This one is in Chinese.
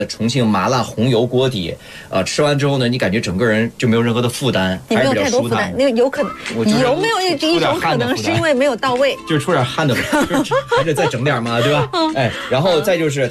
重庆麻辣红油锅底，吃完之后呢，你感觉整个人就没有任何的负担， 你没有太多负担。 那有可能有没有一种可能是因为没有到位， 就是出点汗的，还得再整点嘛，对吧？哎，然后再就是。